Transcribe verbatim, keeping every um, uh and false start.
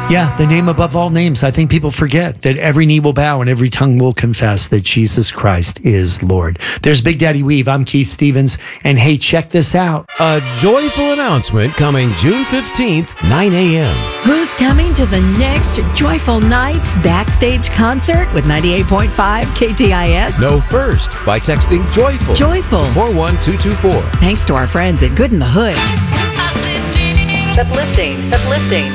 Yeah, the name above all names. I think people forget that every knee will bow and every tongue will confess that Jesus Christ is Lord. There's Big Daddy Weave. I'm Keith Stevens. And hey, check this out. A joyful announcement coming June fifteenth, nine a.m. Who's coming to the next Joyful Nights backstage concert with ninety-eight point five K T I S? Know first by texting JOYFUL. Joyful. to four one two two four. Thanks to our friends at Good in the Hood. Uplifting. Uplifting.